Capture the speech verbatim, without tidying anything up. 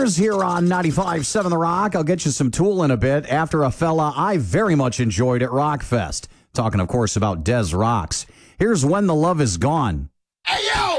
Here on ninety-five point seven The Rock. I'll get you some Tool in a bit after a fella I very much enjoyed at Rockfest. Talking, of course, about Des Rocks. Here's When the Love Is Gone. Hey, yo!